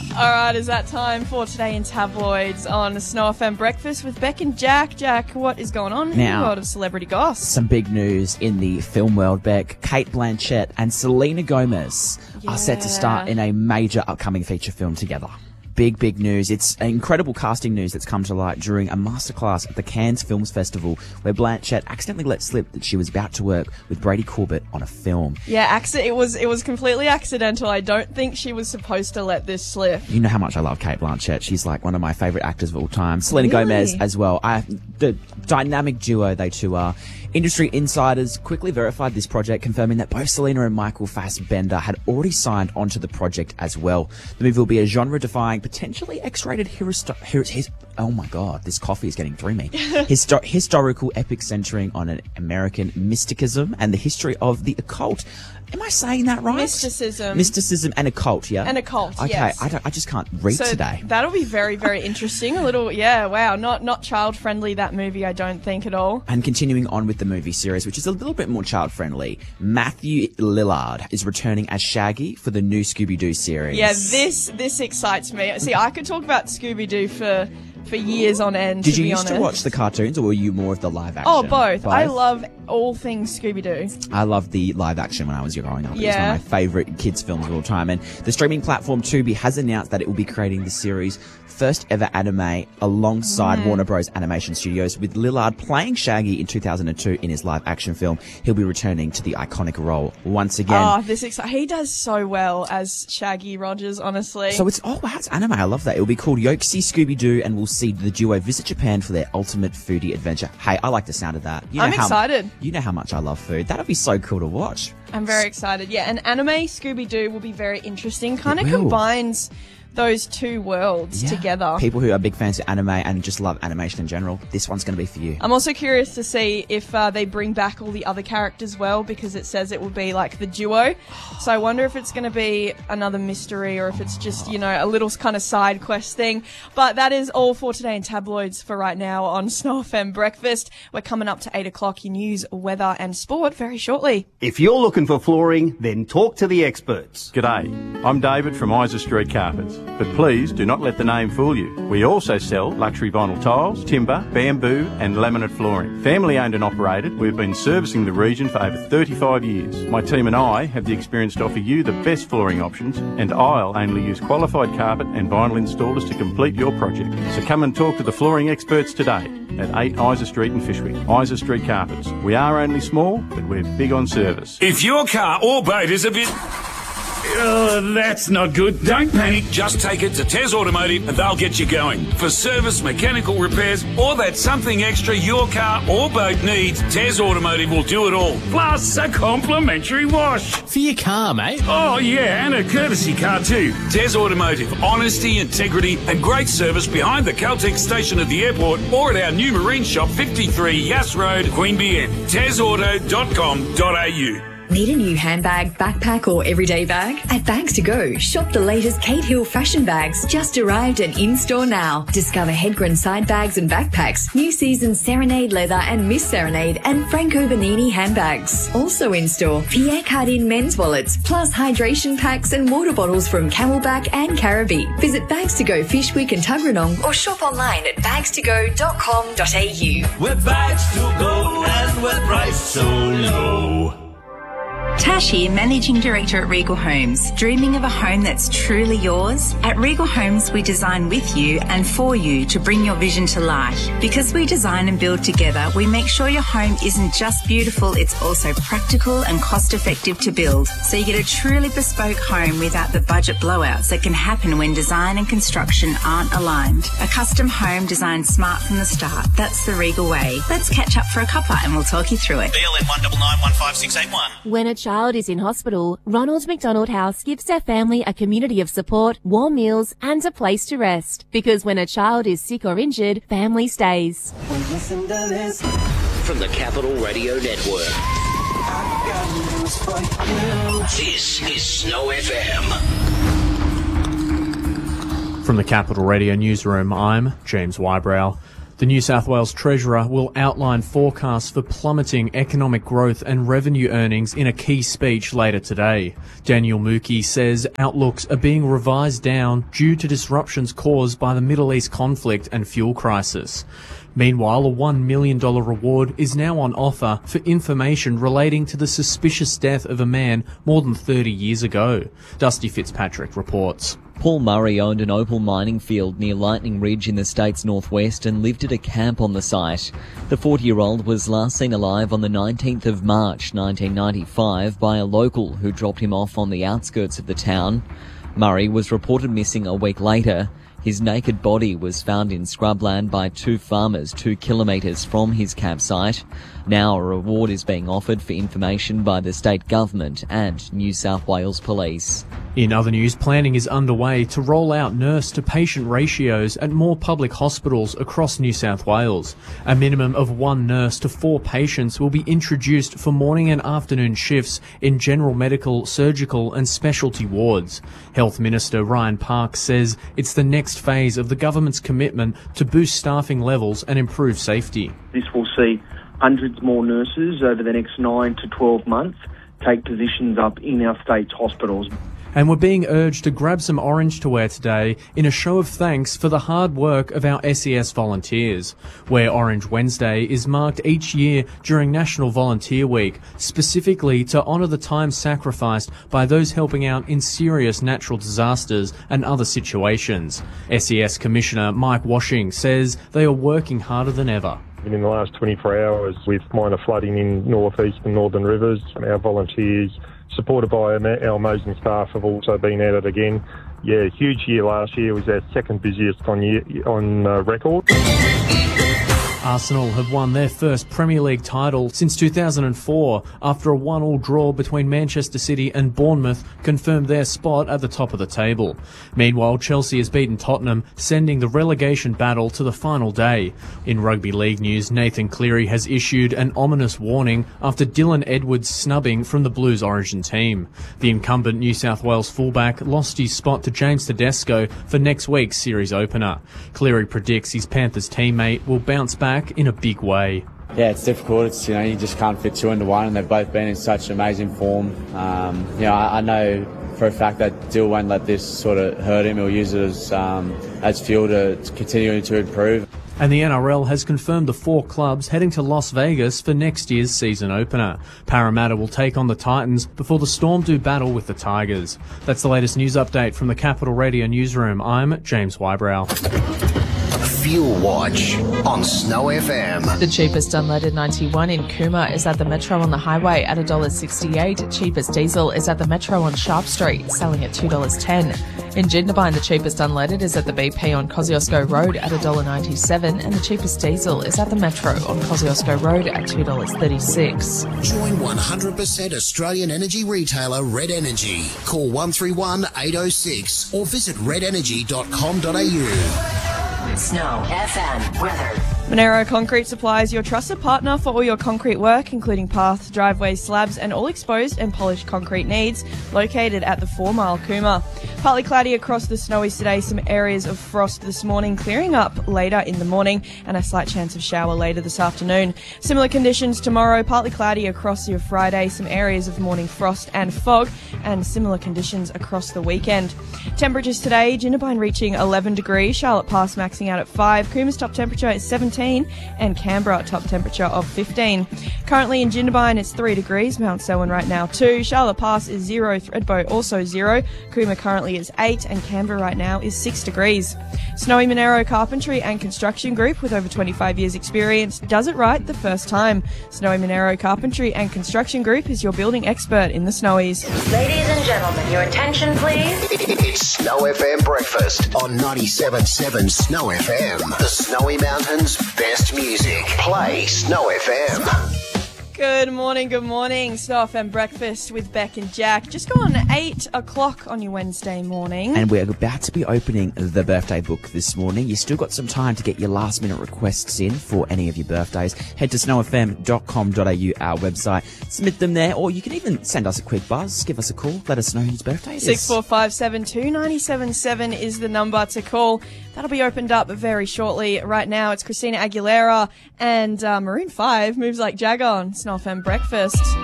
All right, is that time for Today in Tabloids on Snow FM Breakfast with Beck and Jack. Jack, what is going on in the world of celebrity goss? Some big news in the film world, Beck. Kate Blanchett and Selena Gomez are set to star in a major upcoming feature film together. Big news. It's incredible casting news that's come to light during a masterclass at the Cannes Films Festival where Blanchett accidentally let slip that she was about to work with Brady Corbett on a film. Yeah, it was completely accidental. I don't think she was supposed to let this slip. You know how much I love Kate Blanchett. She's like one of my favourite actors of all time. Selena Gomez as well. The dynamic duo they two are. Industry insiders quickly verified this project, confirming that both Selena and Michael Fassbender had already signed onto the project as well. The movie will be a genre-defying, potentially X-rated oh my god, this coffee is getting through me. Historical epic centering on an American mysticism and the history of the occult. Am I saying that right? Mysticism and occult, yeah? And occult, okay, yes. I just can't read today. That'll be very, very interesting. A little, not child-friendly, that movie, I don't think at all. And continuing on with the movie series, which is a little bit more child-friendly, Matthew Lillard is returning as Shaggy for the new Scooby-Doo series. Yeah, this excites me. See, I could talk about Scooby-Doo for years on end. Did you used to watch the cartoons, or were you more of the live action? Oh, both. I love all things Scooby-Doo. I loved the live action when I was growing up. It was one of my favourite kids' films of all time. And the streaming platform Tubi has announced that it will be creating the series' first ever anime alongside Warner Bros. Animation Studios, with Lillard playing Shaggy in 2002 in his live action film. He'll be returning to the iconic role once again. Oh, he does so well as Shaggy Rogers, honestly. So it's anime. I love that. It'll be called Yoxi Scooby-Doo, and we'll see the duo visit Japan for their ultimate foodie adventure. Hey, I like the sound of that. I'm excited. You know how much I love food. That'll be so cool to watch. I'm very excited. Yeah, and anime Scooby-Doo will be very interesting. Kind of combines those two worlds together. People who are big fans of anime and just love animation in general, this one's going to be for you. I'm also curious to see if they bring back all the other characters well, because it says it will be like the duo. So I wonder if it's going to be another mystery or if it's just, a little kind of side quest thing. But that is all for Today in Tabloids for right now on Snow FM Breakfast. We're coming up to 8 o'clock. Your news, weather and sport very shortly. If you're looking for flooring, then talk to the experts. G'day, I'm David from Isa Street Carpets. But please do not let the name fool you. We also sell luxury vinyl tiles, timber, bamboo and laminate flooring. Family owned and operated, we've been servicing the region for over 35 years. My team and I have the experience to offer you the best flooring options, and I'll only use qualified carpet and vinyl installers to complete your project. So come and talk to the flooring experts today at 8 Isa Street in Fishwick. Isa Street Carpets. We are only small, but we're big on service. If your car or boat is a bit... that's not good. Don't panic. Just take it to Tez Automotive and they'll get you going. For service, mechanical repairs, or that something extra your car or boat needs, Tez Automotive will do it all. Plus a complimentary wash. For your car, mate. Oh, yeah, and a courtesy car too. Tez Automotive. Honesty, integrity and great service behind the Caltex station at the airport or at our new marine shop, 53 Yass Road, Queanbeyan. TezAuto.com.au. Need a new handbag, backpack or everyday bag? At Bags to Go, shop the latest Kate Hill fashion bags, just arrived and in-store now. Discover Hedgren side bags and backpacks, new season Serenade leather and Miss Serenade and Franco Bernini handbags. Also in-store, Pierre Cardin men's wallets, plus hydration packs and water bottles from Camelback and Caribbee. Visit Bags to Go Fishwick and Tuggeranong or shop online at bagstogo.com.au. We're Bags to Go and we're priced so low. Tash here, Managing Director at Regal Homes. Dreaming of a home that's truly yours? At Regal Homes, we design with you and for you to bring your vision to life. Because we design and build together, we make sure your home isn't just beautiful, it's also practical and cost-effective to build. So you get a truly bespoke home without the budget blowouts that can happen when design and construction aren't aligned. A custom home designed smart from the start. That's the Regal way. Let's catch up for a cuppa and we'll talk you through it. BLN 199 When a child is in hospital, Ronald McDonald House gives their family a community of support, warm meals and a place to rest. Because when a child is sick or injured, family stays. Listen to this. From the Capital Radio Network. This is Snow FM. From the Capital Radio Newsroom, I'm James Wybrow. The New South Wales Treasurer will outline forecasts for plummeting economic growth and revenue earnings in a key speech later today. Daniel Mookie says outlooks are being revised down due to disruptions caused by the Middle East conflict and fuel crisis. Meanwhile, a $1 million reward is now on offer for information relating to the suspicious death of a man more than 30 years ago. Dusty Fitzpatrick reports. Paul Murray owned an opal mining field near Lightning Ridge in the state's northwest and lived at a camp on the site. The 40-year-old was last seen alive on the 19th of March 1995 by a local who dropped him off on the outskirts of the town. Murray was reported missing a week later. His naked body was found in scrubland by two farmers 2 kilometres from his campsite. Now a reward is being offered for information by the state government and New South Wales Police. In other news, planning is underway to roll out nurse-to-patient ratios at more public hospitals across New South Wales. A minimum of 1 nurse to 4 patients will be introduced for morning and afternoon shifts in general medical, surgical and specialty wards. Health Minister Ryan Parks says it's the next phase of the government's commitment to boost staffing levels and improve safety. This will see hundreds more nurses over the next 9 to 12 months take positions up in our state's hospitals. And we're being urged to grab some orange to wear today in a show of thanks for the hard work of our SES volunteers. Wear Orange Wednesday is marked each year during National Volunteer Week, specifically to honour the time sacrificed by those helping out in serious natural disasters and other situations. SES Commissioner Mike Washing says they are working harder than ever. In the last 24 hours, with minor flooding in northeast and northern rivers, our volunteers, supported by our amazing staff, have also been at it again. Yeah, huge year last year. Was our second busiest on record. Arsenal have won their first Premier League title since 2004 after a 1-1 draw between Manchester City and Bournemouth confirmed their spot at the top of the table. Meanwhile, Chelsea has beaten Tottenham, sending the relegation battle to the final day. In rugby league news, Nathan Cleary has issued an ominous warning after Dylan Edwards' snubbing from the Blues origin team. The incumbent New South Wales fullback lost his spot to James Tedesco for next week's series opener. Cleary predicts his Panthers teammate will bounce back in a big way. Yeah, it's difficult. It's, you just can't fit 2 into 1, and they've both been in such amazing form. I know for a fact that Dill won't let this sort of hurt him. He'll use it as fuel to continue to improve. And the NRL has confirmed the 4 clubs heading to Las Vegas for next year's season opener. Parramatta will take on the Titans before the Storm do battle with the Tigers. That's the latest news update from the Capital Radio newsroom. I'm James Wybrow. Fuel Watch on Snow FM. The cheapest unleaded 91 in Cooma is at the Metro on the highway at $1.68. Cheapest diesel is at the Metro on Sharp Street, selling at $2.10. In Jindabyne, the cheapest unleaded is at the BP on Kosciuszko Road at $1.97, and the cheapest diesel is at the Metro on Kosciuszko Road at $2.36. Join 100% Australian energy retailer Red Energy. Call 131 806 or visit redenergy.com.au. Snow FM weather. Monero Concrete Supply is your trusted partner for all your concrete work, including paths, driveways, slabs, and all exposed and polished concrete needs, located at the 4 Mile Cooma. Partly cloudy across the Snowies today, some areas of frost this morning, clearing up later in the morning, and a slight chance of shower later this afternoon. Similar conditions tomorrow, partly cloudy across your Friday, some areas of morning frost and fog, and similar conditions across the weekend. Temperatures today, Jindabyne reaching 11 degrees, Charlotte Pass maxing out at 5, Cooma's top temperature is 17, and Canberra top temperature of 15. Currently in Jindabyne it's 3 degrees, Mount Selwyn right now 2, Charlotte Pass is 0, Thredbo also 0, Cooma currently is 8, and Canberra right now is 6 degrees. Snowy Monero Carpentry and Construction Group, with over 25 years experience, does it right the first time. Snowy Monero Carpentry and Construction Group is your building expert in the Snowies. Ladies and gentlemen, your attention please. It's Snow FM Breakfast on 97.7 Snow FM. The Snowy Mountains' best music. Play Snow FM. Good morning. Snow FM Breakfast with Beck and Jack. Just gone 8 o'clock on your Wednesday morning. And we're about to be opening the birthday book this morning. You still got some time to get your last minute requests in for any of your birthdays. Head to snowfm.com.au, our website. Submit them there, or you can even send us a quick buzz. Give us a call. Let us know whose birthday it is. 64572977 is the number to call. That'll be opened up very shortly. Right now, it's Christina Aguilera and Maroon 5, Moves Like Jagger on Snow FM Breakfast.